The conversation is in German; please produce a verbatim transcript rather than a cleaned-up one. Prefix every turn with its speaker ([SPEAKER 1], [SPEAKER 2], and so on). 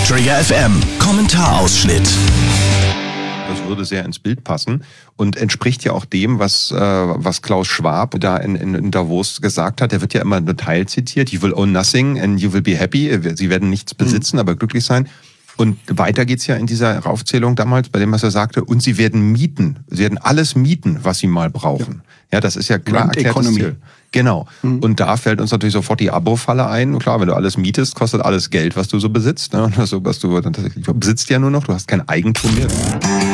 [SPEAKER 1] Trigger F M, Kommentarausschnitt.
[SPEAKER 2] Das würde sehr ins Bild passen und entspricht ja auch dem, was, äh, was Klaus Schwab da in, in, in Davos gesagt hat. Er wird ja immer nur Teil zitiert. You will own nothing and you will be happy. Sie werden nichts besitzen, mhm. aber glücklich sein. Und weiter geht's ja in dieser Aufzählung damals, bei dem, was er sagte. Und sie werden mieten. Sie werden alles mieten, was sie mal brauchen. Ja, ja das ist ja klar erklärtes Ziel. Genau. Mhm. Und da fällt uns natürlich sofort die Abo-Falle ein. Und klar, wenn du alles mietest, kostet alles Geld, was du so besitzt. Ne? Und das, was du, das besitzt ja nur noch. Du hast kein Eigentum mehr.